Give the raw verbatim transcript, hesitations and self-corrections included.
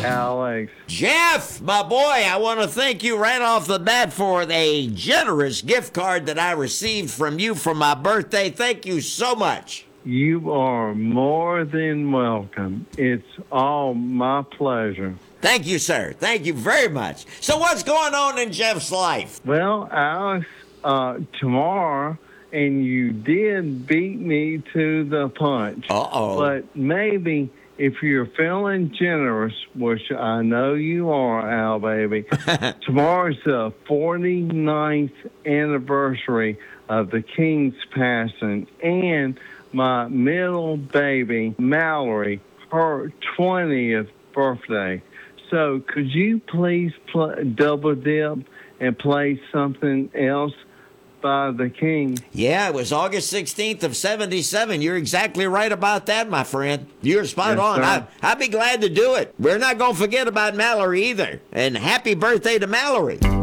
Alex. Jeff, my boy, I want to thank you right off the bat for a generous gift card that I received from you for my birthday. Thank you so much. You are more than welcome. It's all my pleasure. Thank you, sir. Thank you very much. So what's going on in Jeff's life? Well, Alex, uh, tomorrow, and you did beat me to the punch. Uh-oh. But maybe if you're feeling generous, which I know you are, Al, baby, tomorrow's the forty-ninth anniversary of the King's passing, and my middle baby, Mallory, her twentieth birthday. So could you please pl- double dip and play something else by the King? Yeah, it was August sixteenth of seventy-seven. You're exactly right about that, my friend. You're spot Yes, on. I, sir. I'd be glad to do it. We're not going to forget about Mallory either. And happy birthday to Mallory.